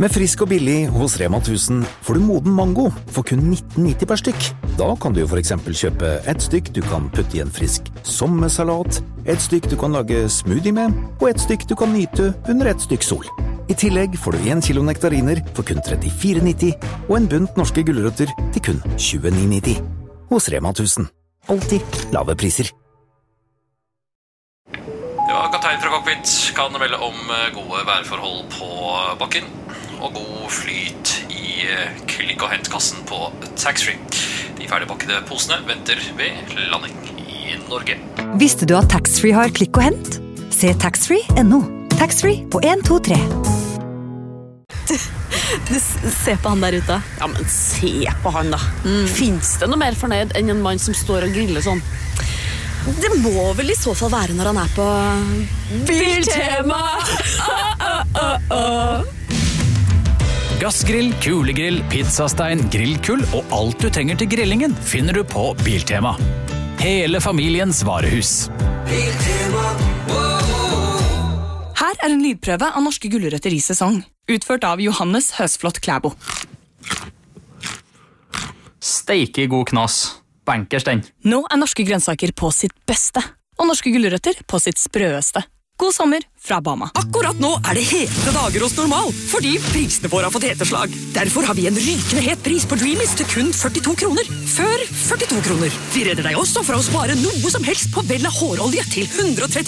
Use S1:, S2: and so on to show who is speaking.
S1: Med frisk og billig hos Rema 1000 får du moden mango for kun 19,90 per stykk. Da kan du jo for eksempel kjøpe et stykk du kan putte i en frisk sommersalat, et stykk du kan lage smoothie med, og et stykk du kan nyte under et stykk sol. I tillegg får du 1 kilo nektariner for kun 34,90 og en bunt norske gulrøtter til kun 29,90. Hos Rema 1000. Alltid lave priser.
S2: Ja, kaptein fra cockpit kan melde om gode værforhold på bakken og god flyt i klikk- og hentkassen på taxfree. De ferdigpakkede posene venter ved landing i Norge.
S3: Visste du at taxfree har klikk og hent? Se taxfree.no. Taxfree på 1, 2, 3.
S4: Du, se på han der ute.
S5: Ja, men se på han da. Finns det noe mer fornøyd enn en mann som står og griller sånn?
S4: Det må vel i så fall være når han er på Biltema!
S6: Gassgrill, kulegrill, pizzastein, grillkull og alt du trenger til grillingen finner du på Biltema. Hele familiens varehus.
S7: Her er en lydprøve av norske gulrøtter i sesong, utført av Johannes Høsflot Klæbo.
S8: Steike god knas. Bankers den.
S7: Nå er norske grønnsaker på sitt beste, og norske gulrøtter på sitt sprøeste. God sommer fra Bama.
S9: Akkurat nå er det hete dager hos Normal, fordi prisene våre har fått heteslag. Derfor har vi en rykende het pris på Dreamies til kun 42 kroner. Før 42 kroner. Vi redder deg også fra å spare noe som helst på Vella hårolje til 130